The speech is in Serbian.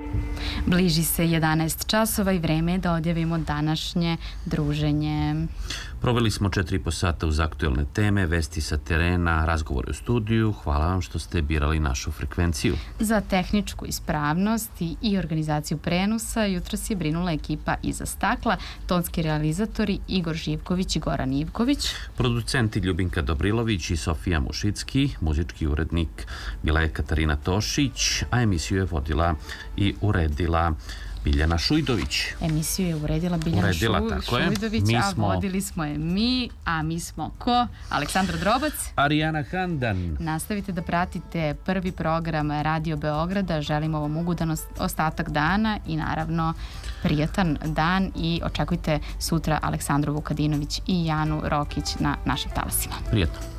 Bliži se 11 časova i vreme je da odjavimo današnje druženje. Proveli smo 4,5 sata uz aktuelne teme, vesti sa terena, razgovore u studiju. Hvala vam što ste birali našu frekvenciju. Za tehničku ispravnost i organizaciju prenosa jutros je brinula ekipa iza stakla, tonski realizatori Igor Živković i Goran Ivković, Producenti Ljubinka Dobrilović i Sofija Mušicki, muzički urednik bila je Katarina Tošić, a emisiju je vodila i uredila Biljana Šujdović. Emisiju je uredila Biljana Šujdović, vodili smo je mi smo ko? Aleksandra Drobac, Arijana Handan. Nastavite da pratite prvi program Radio Beograda. Želimo vam ugodan ostatak dana i naravno prijatan dan i očekujte sutra Aleksandru Vukadinović i Janu Rokić na našim talasima. Prijetno.